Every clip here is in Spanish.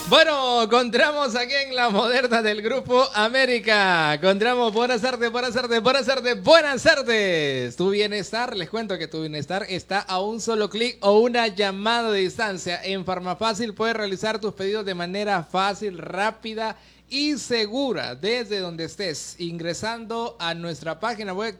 Bueno, encontramos aquí en la moderna del Grupo América. Encontramos buenas tardes, buenas tardes, buenas tardes, buenas tardes. Tu bienestar, les cuento que tu bienestar está a un solo clic o una llamada de distancia. En Farmafácil puedes realizar tus pedidos de manera fácil, rápida y segura desde donde estés, ingresando a nuestra página web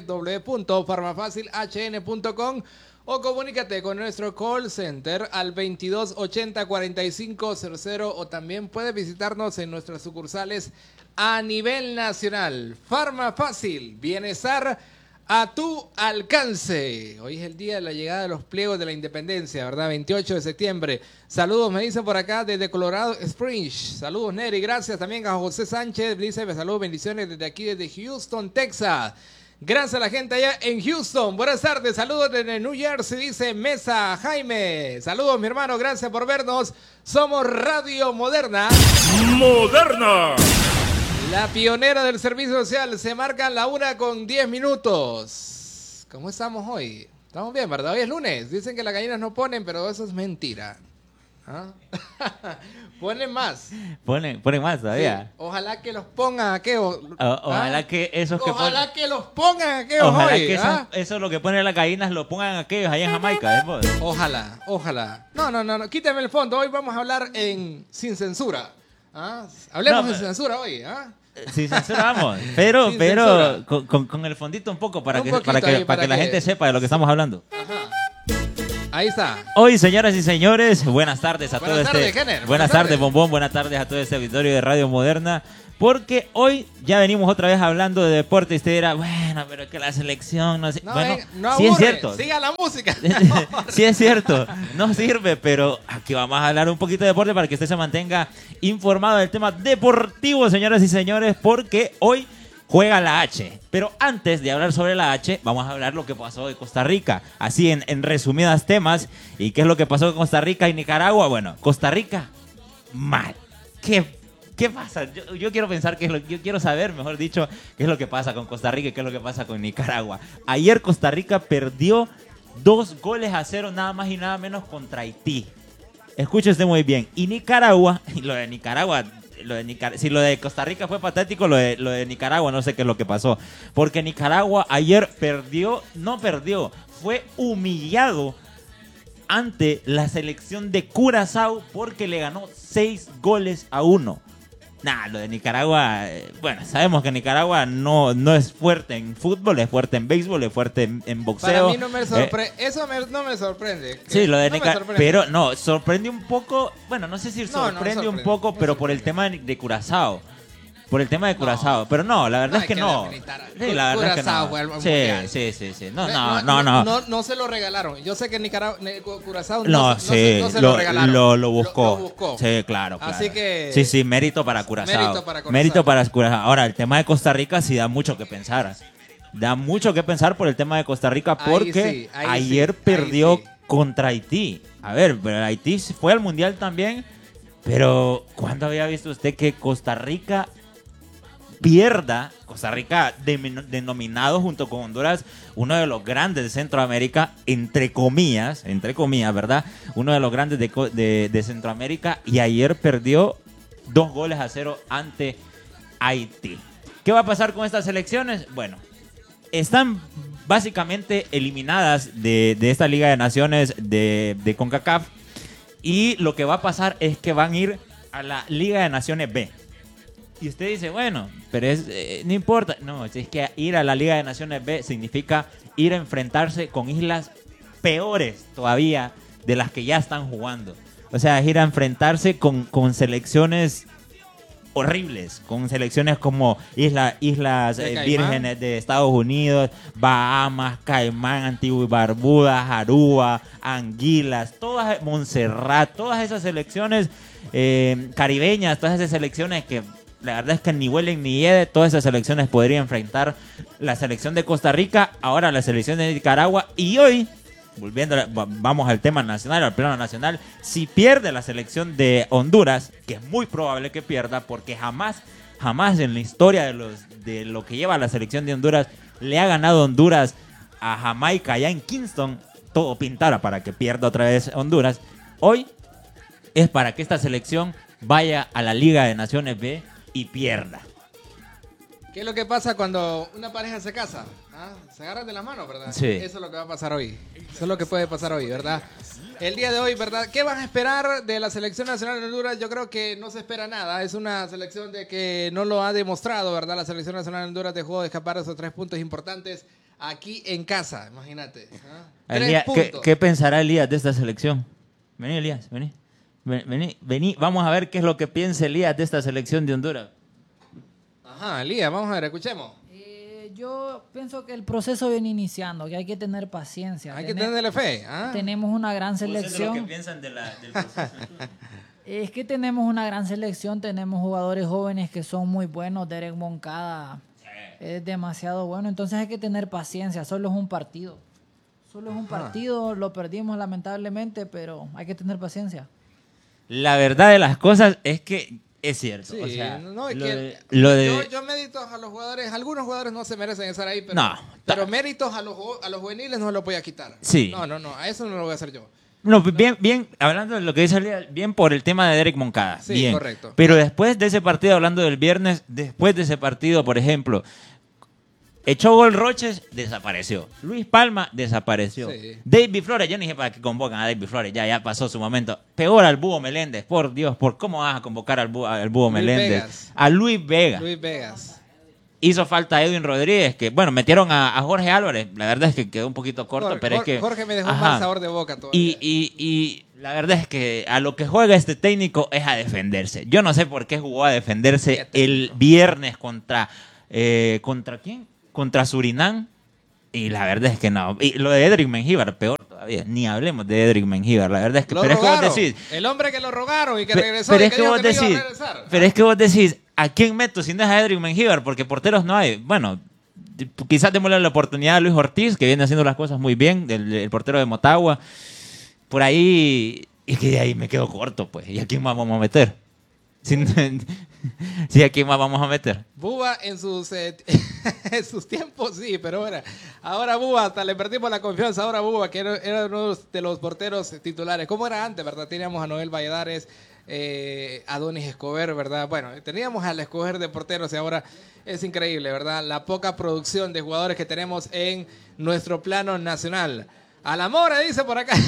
www.farmafacilhn.com o comunícate con nuestro call center al 22 80 45 00 o también puedes visitarnos en nuestras sucursales a nivel nacional. Farmafácil, bienestar a tu alcance. Hoy es el día de la llegada de los pliegos de la independencia, ¿verdad? 28 de septiembre. Saludos, me dicen por acá desde Colorado Springs. Saludos, Neri. Gracias también a José Sánchez. Dice, saludos, bendiciones desde aquí, desde Houston, Texas. Gracias a la gente allá en Houston. Buenas tardes. Saludos desde New Jersey, dice Mesa Jaime. Saludos, mi hermano. Gracias por vernos. Somos Radio Moderna. Moderna. La pionera del servicio social. Se marcan la 1:10. ¿Cómo estamos hoy? Estamos bien, ¿verdad? Hoy es lunes. Dicen que las gallinas no ponen, pero eso es mentira. ¿Ah? Ponen más. Ponen más todavía. Sí. Ojalá que los pongan aquellos. Ojalá que esos que Ojalá que los pongan aquellos Ojalá hoy. que eso es lo que ponen las gallinas lo pongan aquellos allá en Jamaica. Ojalá. No. Quítame el fondo. Hoy vamos a hablar sin censura. Hablemos sin censura hoy. Sin censura vamos. Pero censura. Con el fondito un poco para que la gente sepa de lo que estamos hablando. Ajá. Ahí está. Hoy, señoras y señores, buenas tardes a buenas todo tardes, Jenner. Buenas tardes, Bombón. Buenas tardes a todo este auditorio de Radio Moderna. Porque hoy ya venimos otra vez hablando de deporte y usted dirá, bueno, pero que la selección no sé. No, bueno, no sí aburre. es cierto. Siga la música. Sí es cierto, no sirve, pero aquí vamos a hablar un poquito de deporte para que usted se mantenga informado del tema deportivo, señoras y señores, porque hoy juega la H. Pero antes de hablar sobre la H, vamos a hablar lo que pasó de Costa Rica. Así en resumidas temas. ¿Y qué es lo que pasó con Costa Rica y Nicaragua? Bueno, Costa Rica, mal. ¿Qué pasa? Yo quiero pensar yo quiero saber, mejor dicho, qué es lo que pasa con Costa Rica y qué es lo que pasa con Nicaragua. Ayer Costa Rica perdió 2-0 nada más y nada menos contra Haití. Escúchese muy bien. Y Nicaragua, si lo de Costa Rica fue patético, lo de Nicaragua no sé qué es lo que pasó. Porque Nicaragua ayer fue humillado ante la selección de Curazao porque le ganó 6-1. Lo de Nicaragua, bueno, sabemos que Nicaragua no es fuerte en fútbol, es fuerte en béisbol, es fuerte en boxeo. Para mí no me sorprende, no me sorprende. Sí, lo de Nicaragua, pero no, sorprende un poco, bueno, no sé si sorprende un poco, pero por el tema de Curazao. Por el tema de Curazao, pero no, la verdad es que no. Sí, la verdad es que no. Sí. No se lo regalaron. Yo sé que Curazao no se lo regalaron. Lo buscó. Sí, claro. Así que sí, mérito para Curazao. Mérito para Curazao. Ahora, el tema de Costa Rica sí da mucho que pensar. Da mucho que pensar por el tema de Costa Rica porque ayer perdió contra Haití. A ver, pero Haití fue al Mundial también, pero ¿cuándo había visto usted que Costa Rica pierda? Costa Rica denominado junto con Honduras uno de los grandes de Centroamérica, entre comillas, ¿verdad? Uno de los grandes de Centroamérica, y ayer perdió 2-0 ante Haití. ¿Qué va a pasar con estas selecciones? Bueno, están básicamente eliminadas de esta Liga de Naciones de CONCACAF, y lo que va a pasar es que van a ir a la Liga de Naciones B. Y usted dice, bueno, pero no importa. No, es que ir a la Liga de Naciones B significa ir a enfrentarse con islas peores todavía de las que ya están jugando. O sea, es ir a enfrentarse con selecciones horribles, con selecciones como Islas Vírgenes de Estados Unidos, Bahamas, Caimán, Antigua y Barbuda, Aruba, Anguilas, Montserrat, todas esas selecciones caribeñas, todas esas selecciones que la verdad es que ni huelen ni hiede. Todas esas selecciones podrían enfrentar la selección de Costa Rica, ahora la selección de Nicaragua. Y hoy, vamos al tema nacional, al plano nacional, si pierde la selección de Honduras, que es muy probable que pierda, porque jamás en la historia de lo que lleva la selección de Honduras le ha ganado Honduras a Jamaica allá en Kingston. Todo pintara para que pierda otra vez Honduras. Hoy es para que esta selección vaya a la Liga de Naciones B y pierda. ¿Qué es lo que pasa cuando una pareja se casa? ¿Ah? Se agarran de la mano, ¿verdad? Sí. Eso es lo que va a pasar hoy. Eso es lo que puede pasar hoy, ¿verdad? El día de hoy, ¿verdad? ¿Qué van a esperar de la Selección Nacional de Honduras? Yo creo que no se espera nada. Es una selección de que no lo ha demostrado, ¿verdad? La Selección Nacional de Honduras dejó de escapar esos 3 puntos importantes aquí en casa, imagínate. ¿Ah? Elías, ¿qué pensará Elías de esta selección? Vení, Elías, vení. Vení. Vamos a ver qué es lo que piensa Elías de esta selección de Honduras. Ajá, Elías, vamos a ver, escuchemos. Yo pienso que el proceso viene iniciando, que hay que tener paciencia. Hay que tenerle fe. ¿Ah? Tenemos una gran selección. ¿Qué piensan del proceso? Es que tenemos una gran selección, tenemos jugadores jóvenes que son muy buenos. Derek Moncada es demasiado bueno, entonces hay que tener paciencia. Solo es un partido. Lo perdimos lamentablemente, pero hay que tener paciencia. La verdad de las cosas es que es cierto. Sí, o sea, no, es yo méritos a los jugadores, algunos jugadores no se merecen estar ahí, pero méritos a los juveniles no los voy a quitar. Sí. No, a eso no lo voy a hacer yo. No, bien, hablando de lo que dice Elías, bien por el tema de Derek Moncada. Sí, bien. correcto. Pero después de ese partido, hablando del viernes, después de ese partido, por ejemplo, echó gol Roches, desapareció. Luis Palma, desapareció. Sí. David Flores, yo no dije para que convocan a David Flores, ya pasó su momento. Peor al Búho Meléndez, por Dios, ¿cómo vas a convocar al Búho Meléndez? Vegas. A Luis Vegas. Hizo falta Edwin Rodríguez, que bueno, metieron a Jorge Álvarez. La verdad es que quedó un poquito corto, pero es que... Jorge me dejó un mal sabor de boca todavía. Y la verdad es que a lo que juega este técnico es a defenderse. Yo no sé por qué jugó a defenderse el viernes contra ¿quién? Contra Surinam, y la verdad es que no. Y lo de Edric Mengíbar, peor todavía. Ni hablemos de Edric Mengíbar. La verdad es que... Pero es que vos decís... El hombre que lo rogaron y que regresó pero y es que que vos decís, no iba a regresar. Pero es que vos decís, ¿a quién meto si no es a Edric Mengíbar? Porque porteros no hay. Bueno, quizás démosle la oportunidad a Luis Ortiz, que viene haciendo las cosas muy bien, el portero de Motagua. Por ahí... Y que de ahí me quedo corto, pues. ¿Y a quién más vamos a meter? Sí, ¿a quién más vamos a meter? Buba en sus tiempos, sí, pero ahora Buba, hasta le perdimos la confianza. Ahora Buba, que era uno de los porteros titulares. ¿Cómo era antes, verdad? Teníamos a Noel Valladares, a Donis Escobar, ¿verdad? Bueno, teníamos al Escobar de porteros y ahora es increíble, ¿verdad? La poca producción de jugadores que tenemos en nuestro plano nacional. A la Mora, dice por acá.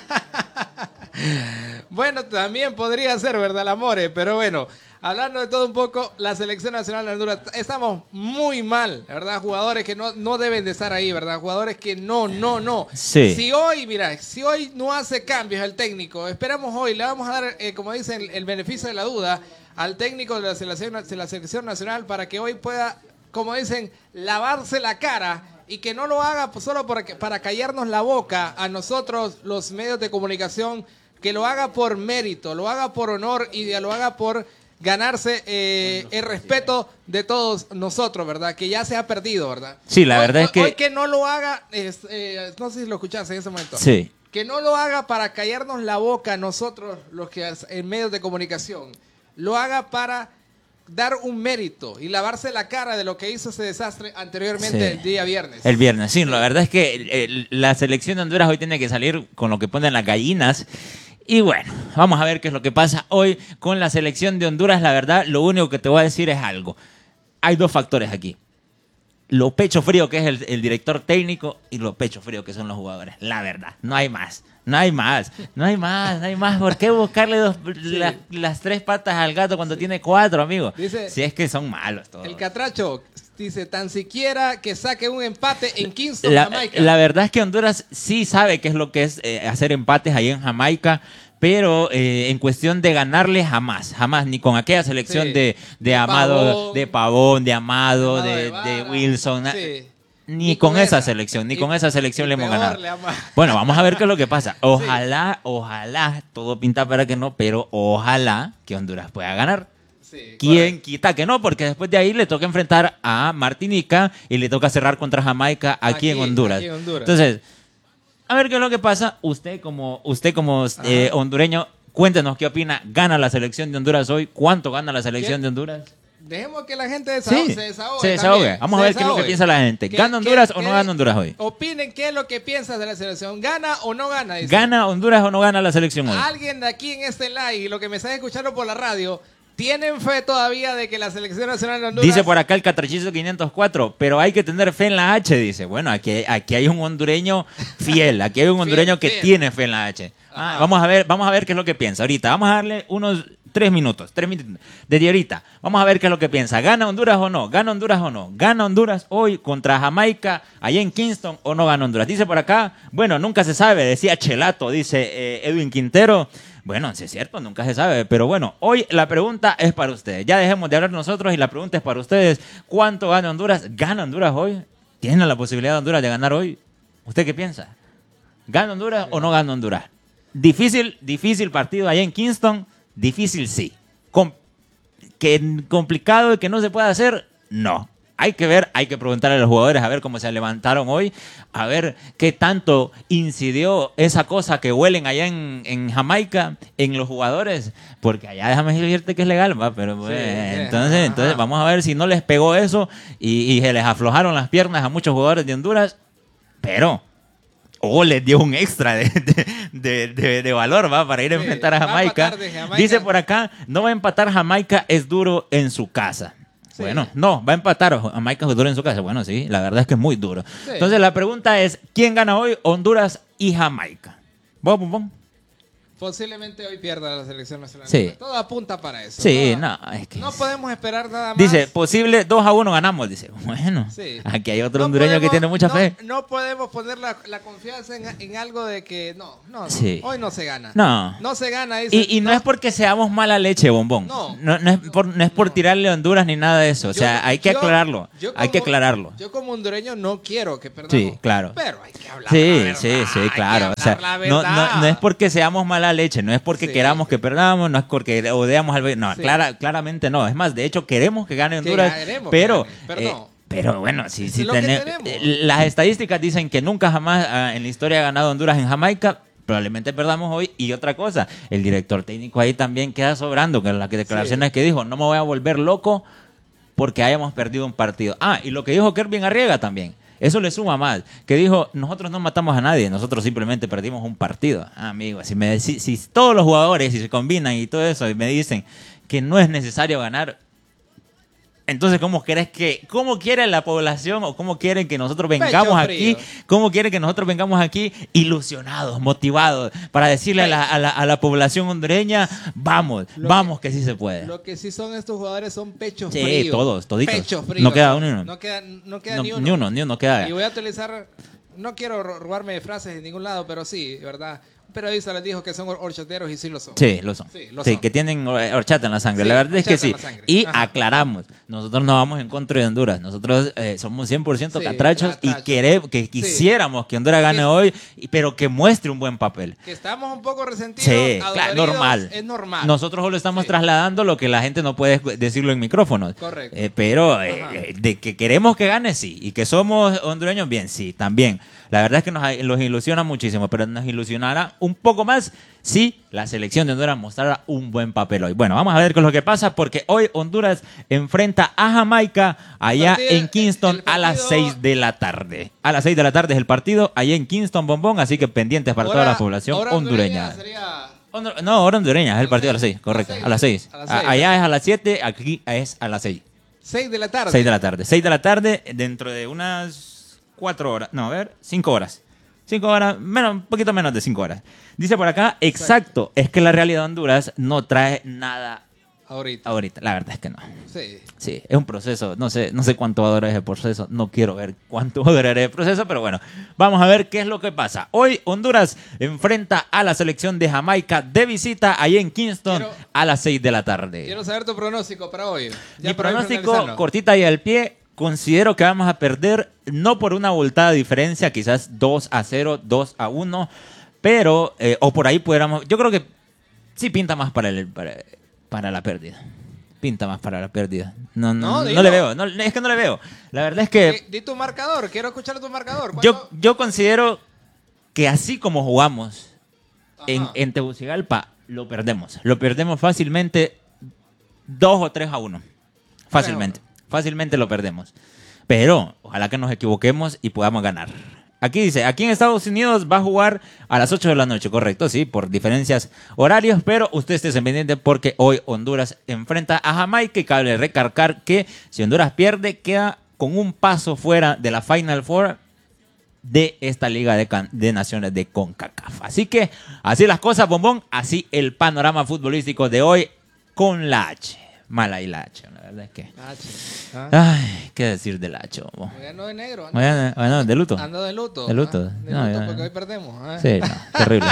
Bueno, también podría ser, ¿verdad, la More? Pero bueno, hablando de todo un poco, la Selección Nacional de Honduras, estamos muy mal, ¿verdad? Jugadores que no deben de estar ahí, ¿verdad? Jugadores que no. Sí. Si hoy no hace cambios el técnico, esperamos hoy, le vamos a dar, como dicen, el beneficio de la duda al técnico de la Selección Nacional para que hoy pueda, como dicen, lavarse la cara. Y que no lo haga solo para callarnos la boca a nosotros, los medios de comunicación, que lo haga por mérito, lo haga por honor y lo haga por ganarse el respeto de todos nosotros, ¿verdad? Que ya se ha perdido, ¿verdad? Sí, la verdad es que... Hoy que no lo haga, no sé si lo escuchaste en ese momento. Sí. Que no lo haga para callarnos la boca a nosotros, los que en medios de comunicación. Lo haga para dar un mérito y lavarse la cara de lo que hizo ese desastre anteriormente el día viernes. El viernes, sí. La verdad es que la selección de Honduras hoy tiene que salir con lo que ponen las gallinas. Y bueno, vamos a ver qué es lo que pasa hoy con la selección de Honduras. La verdad, lo único que te voy a decir es algo. Hay dos factores aquí. Lo pecho frío que es el director técnico y lo pecho frío que son los jugadores. La verdad, no hay más. No hay más. ¿Por qué buscarle las 3 patas al gato cuando tiene 4, amigo? Dice, si es que son malos todos. El Catracho dice, tan siquiera que saque un empate en Kingston, Jamaica. La verdad es que Honduras sí sabe qué es lo que es hacer empates ahí en Jamaica. Pero en cuestión de ganarle, jamás, ni con aquella selección de Amado, de Pavón, de Amado, de Wilson, ni con esa selección le hemos ganado. Bueno, vamos a ver qué es lo que pasa. Ojalá, todo pinta para que no, pero ojalá que Honduras pueda ganar. Sí, ¿quién quita que no? Porque después de ahí le toca enfrentar a Martinica y le toca cerrar contra Jamaica aquí en Honduras. Entonces... a ver qué es lo que pasa. Usted como hondureño, cuéntenos qué opina. ¿Gana la selección de Honduras hoy? ¿Cuánto gana la selección de Honduras? Dejemos que la gente se desahogue. Vamos a ver qué es lo que piensa la gente. ¿Gana Honduras o no gana Honduras hoy? Opinen qué es lo que piensas de la selección. ¿Gana o no gana? Dice. ¿Gana Honduras o no gana la selección hoy? Alguien de aquí en este live, y lo que me está escuchando por la radio, ¿tienen fe todavía de que la selección nacional de Honduras? Dice por acá el Catrachizo 504, pero hay que tener fe en la H, dice. Bueno, aquí hay un hondureño fiel, aquí hay un hondureño que tiene fe en la H. Vamos a ver qué es lo que piensa. Ahorita, vamos a darle unos 3 minutos. Desde ahorita, vamos a ver qué es lo que piensa. ¿Gana Honduras o no? ¿Gana Honduras o no? ¿Gana Honduras hoy contra Jamaica allá en Kingston o no gana Honduras? Dice por acá, bueno, nunca se sabe, decía Chelato, dice Edwin Quintero. Bueno, sí es cierto, nunca se sabe, pero bueno, hoy la pregunta es para ustedes. Ya dejemos de hablar nosotros y la pregunta es para ustedes. ¿Cuánto gana Honduras? ¿Gana Honduras hoy? ¿Tiene la posibilidad de Honduras de ganar hoy? ¿Usted qué piensa? ¿Gana Honduras o no gana Honduras? Difícil partido allá en Kingston. Difícil sí. Complicado y que no se pueda hacer, no. Hay que ver, hay que preguntarle a los jugadores a ver cómo se levantaron hoy, a ver qué tanto incidió esa cosa que huelen allá en Jamaica en los jugadores, porque allá déjame decirte que es legal, ¿va? Pero pues, entonces vamos a ver si no les pegó eso y se les aflojaron las piernas a muchos jugadores de Honduras, pero les dio un extra de valor, ¿va? Para ir a enfrentar a Jamaica. Dice por acá, no va a empatar Jamaica, es duro en su casa. Sí. Bueno, no, va a empatar Jamaica, es duro en su casa. Bueno, sí, la verdad es que es muy duro. Sí. Entonces la pregunta es, ¿quién gana hoy? Honduras y Jamaica. Bom. Posiblemente hoy pierda la selección nacional. Sí. Todo apunta para eso. Sí, no, es que... No podemos esperar nada más. Dice, posible 2-1 ganamos. Dice, bueno, sí. Aquí hay otro hondureño que tiene mucha fe. No podemos poner la confianza en algo de que sí. Hoy no se gana. No se gana. Dice, y no es porque seamos mala leche, Bombón. No es por tirarle a Honduras ni nada de eso. O sea, hay que aclararlo. Hay que aclararlo. Yo como hondureño no quiero que perdamos. Sí, claro. Pero hay que hablar Sí, claro. O sea, no es porque seamos mala leche, no es porque queramos que perdamos, no es porque odiamos al... No, claramente no. Es más, de hecho, queremos que gane Honduras, pero bueno, si las estadísticas dicen que nunca jamás en la historia ha ganado Honduras en Jamaica, probablemente perdamos hoy. Y otra cosa, el director técnico ahí también queda sobrando, que las declaraciones que dijo, no me voy a volver loco porque hayamos perdido un partido. Y lo que dijo Kervin Arriaga también. Eso le suma más, que dijo, nosotros no matamos a nadie, nosotros simplemente perdimos un partido. Amigo, si todos los jugadores si se combinan y todo eso y me dicen que no es necesario ganar, entonces ¿cómo quiere la población o cómo quieren que nosotros vengamos aquí? ¿Cómo quieren que nosotros vengamos aquí ilusionados, motivados para decirle a la población hondureña, vamos que sí se puede? Lo que sí son estos jugadores son pechos fríos. Sí, toditos. Pechos fríos. No queda uno. No queda ni uno. Ni uno queda. Y voy a utilizar, no quiero robarme frases de ningún lado, pero sí, ¿verdad? Periodista les dijo que son horchateros y sí lo son. Sí, lo son. Sí, que tienen horchata en la sangre. La verdad es que sí. Y aclaramos, nosotros no vamos en contra de Honduras. Nosotros somos 100% catrachos y quisiéramos que Honduras gane hoy, pero que muestre un buen papel. Que estamos un poco resentidos. Sí, claro, normal. Es normal. Nosotros solo estamos trasladando lo que la gente no puede decirlo en micrófonos. Correcto. Pero de que queremos que gane, sí. Y que somos hondureños, bien, sí, también. La verdad es que nos ilusiona muchísimo, pero nos ilusionará un poco más si la selección de Honduras mostrara un buen papel hoy. Bueno, vamos a ver qué es lo que pasa, porque hoy Honduras enfrenta a Jamaica allá en Kingston a las 6 de la tarde. A las 6 de la tarde es el partido, allá en Kingston, Bombón, así que pendientes para toda la población hondureña. No, hora hondureña, es el partido a las 6, correcto, a las 6. Allá es a las 7, aquí es a las 6. 6 de la tarde. 6 de la tarde. 6 de la tarde, dentro de unas 4 horas. No, a ver, 5 horas. 5 horas, un poquito menos de 5 horas. Dice por acá, exacto, es que la realidad de Honduras no trae nada ahorita. La verdad es que no. Sí, es un proceso. No sé cuánto va a durar ese proceso. No quiero ver cuánto va a durar ese proceso, pero bueno, vamos a ver qué es lo que pasa. Hoy Honduras enfrenta a la selección de Jamaica de visita ahí en Kingston a las 6 de la tarde. Quiero saber tu pronóstico para hoy. Mi pronóstico, cortita y al pie. Considero que vamos a perder, no por una voltada de diferencia, quizás 2-0, 2-1, pero, o por ahí pudiéramos, yo creo que sí pinta más para la pérdida. Pinta más para la pérdida. No le veo, es que no le veo. La verdad es que... Di tu marcador, quiero escuchar tu marcador. Yo considero que así como jugamos en Tegucigalpa, lo perdemos. Lo perdemos fácilmente 2 o 3-1. Fácilmente lo perdemos. Pero ojalá que nos equivoquemos y podamos ganar. Aquí dice, aquí en Estados Unidos va a jugar a las 8 de la noche, correcto, sí, por diferencias horarios, pero usted esté pendiente porque hoy Honduras enfrenta a Jamaica y cabe recalcar que si Honduras pierde, queda con un paso fuera de la Final Four de esta Liga de Naciones de CONCACAF. Así que, así las cosas, bombón, así el panorama futbolístico de hoy con la H. Mala y la H, la verdad es que... Ay, ¿qué decir del H? Ando de negro. Bueno, de luto. Ando de luto. De luto. De luto porque hoy perdemos. Sí, no, terrible.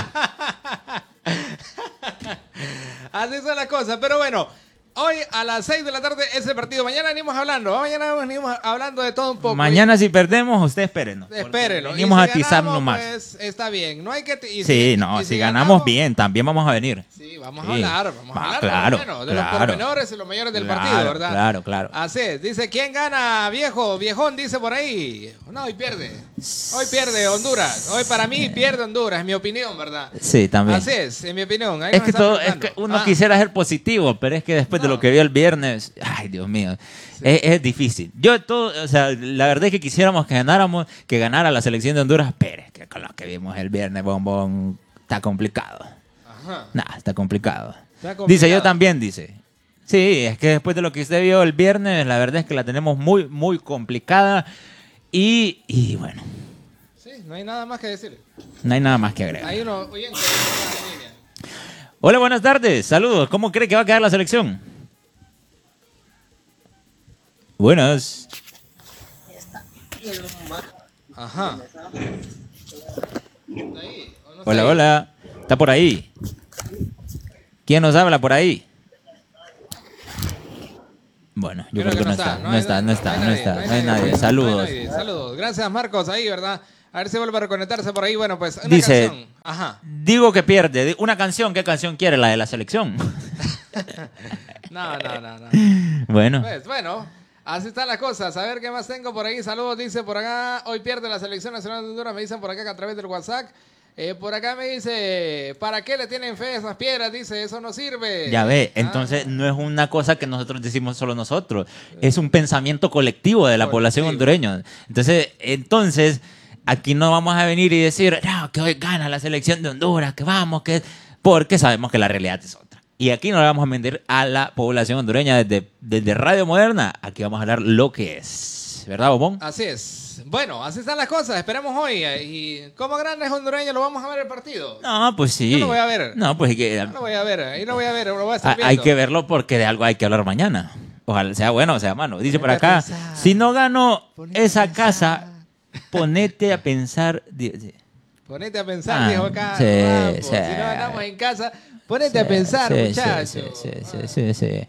Así son las cosas, pero bueno... Hoy a las 6 de la tarde ese partido. Mañana venimos hablando de todo un poco. Mañana si perdemos, usted espérenos. Espérenlo. Venimos a atizarnos más. Pues está bien. No hay que si ganamos bien, también vamos a venir. Sí, vamos a hablar. Claro, de los pormenores y los mayores del partido, ¿verdad? Claro. Así es. Dice, ¿quién gana, viejón? Dice por ahí. No, hoy pierde. Hoy pierde Honduras. Hoy para mí pierde Honduras, en mi opinión, ¿verdad? Sí, también. Así es, en mi opinión. Es que uno quisiera ser positivo, pero es que después de lo que vio el viernes, ay, Dios mío, sí. es difícil. La verdad es que quisiéramos que ganara la selección de Honduras, pero es que con lo que vimos el viernes, bombón, está complicado. Está complicado. Dice, yo también, dice. Sí, es que después de lo que usted vio el viernes, la verdad es que la tenemos muy, muy complicada y bueno. Sí, no hay nada más que decir. No hay nada más que agregar. Hay uno oyente en línea. Hola, buenas tardes, saludos. ¿Cómo cree que va a quedar la selección? Buenas. Ajá. Hola. ¿Está por ahí? ¿Quién nos habla por ahí? Bueno, yo creo que no está. No hay nadie. Saludos. Saludos. Gracias, Marcos, ahí, ¿verdad? A ver si vuelve a reconectarse por ahí. Bueno, pues una dice, canción. Ajá. Digo que pierde. Una canción. ¿Qué canción quiere? ¿La de la selección? No. Bueno. Pues, bueno, así están las cosas. A ver qué más tengo por ahí. Saludos, dice por acá. Hoy pierde la Selección Nacional de Honduras. Me dicen por acá que a través del WhatsApp. Por acá me dice, ¿para qué le tienen fe a esas piedras? Dice, eso no sirve. Ya ve, entonces no es una cosa que nosotros decimos solo nosotros. Es un pensamiento colectivo de la población hondureña. Entonces, aquí no vamos a venir y decir, no, que hoy gana la selección de Honduras, que vamos, porque sabemos que la realidad es otra. Y aquí no le vamos a mentir a la población hondureña desde Radio Moderna. Aquí vamos a hablar lo que es. ¿Verdad, Bobón? Así es. Bueno, así están las cosas. Esperemos hoy. Y como grandes hondureños, ¿lo vamos a ver el partido? No, pues sí. Yo lo voy a ver. No, pues no lo voy a ver. Ahí lo voy a ver. Lo voy a estar viendo. Hay que verlo porque de algo hay que hablar mañana. Ojalá sea bueno o sea malo. Dice por acá, si no gano esa casa, ponete a pensar. Ponete a pensar, dijo acá. Sí. Si no ganamos en casa, ponete a pensar, muchachos. Sí.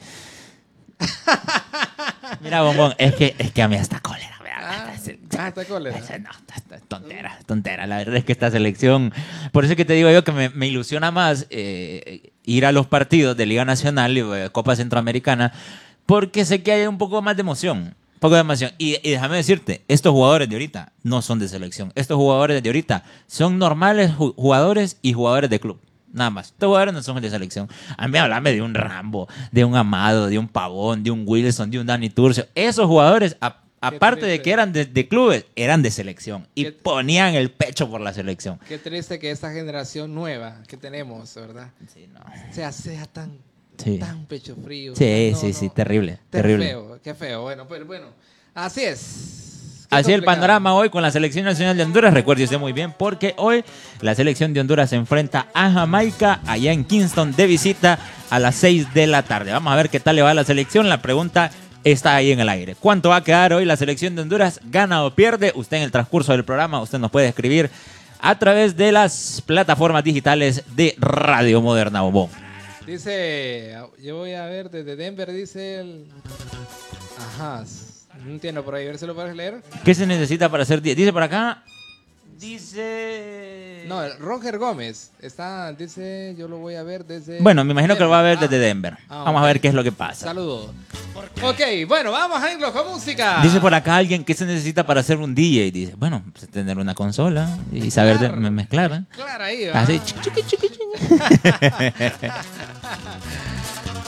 Mira, Bombón, es que a mí hasta cólera. Está cólera. No, tontera. La verdad es que esta selección, por eso es que te digo yo que me ilusiona más ir a los partidos de Liga Nacional y Copa Centroamericana, porque sé que hay un poco más de emoción. Y déjame decirte, estos jugadores de ahorita no son de selección. Estos jugadores de ahorita son normales jugadores y jugadores de club. Nada más. Estos jugadores no son de selección. A mí háblame de un Rambo, de un Amado, de un Pavón, de un Wilson, de un Dani Turcio. Esos jugadores, aparte de que eran de clubes, eran de selección. Y ponían el pecho por la selección. Qué triste que esta generación nueva que tenemos, ¿verdad? Sí, no. Sea tan pecho frío. Sí, terrible. Qué feo. Bueno, pues bueno. Así es. Así el panorama hoy con la Selección Nacional de Honduras. Recuerde usted muy bien, porque hoy la Selección de Honduras se enfrenta a Jamaica allá en Kingston de visita a las 6 de la tarde. Vamos a ver qué tal le va a la selección. La pregunta está ahí en el aire. ¿Cuánto va a quedar hoy la Selección de Honduras? ¿Gana o pierde? Usted en el transcurso del programa, usted nos puede escribir a través de las plataformas digitales de Radio Moderna Bombón. Dice, yo voy a ver desde Denver, dice el... Ajá, no entiendo por ahí, a ver si lo puedes leer. ¿Qué se necesita para hacer 10? Dice por acá, dice... No, Roger Gómez dice, yo lo voy a ver desde... Bueno, me imagino que lo va a ver desde Denver. Vamos a ver qué es lo que pasa. Saludos. Ok, bueno, vamos a irnos con música. Dice por acá alguien, ¿qué se necesita para hacer un DJ? Dice, bueno, pues tener una consola y saber mezclar. Claro, ahí va. Así,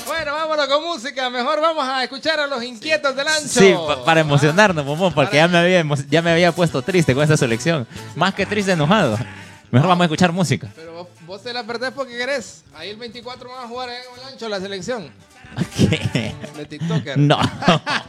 Bueno, vámonos con música. Mejor vamos a escuchar a los inquietos del Ancho. Sí, para emocionarnos, Momón, porque ya me había puesto triste con esta selección. Más que triste, enojado. Mejor vamos a escuchar música. Pero vos te la perdés porque querés. Ahí el 24 van a jugar con el Ancho la selección. ¿Qué? De TikToker. No.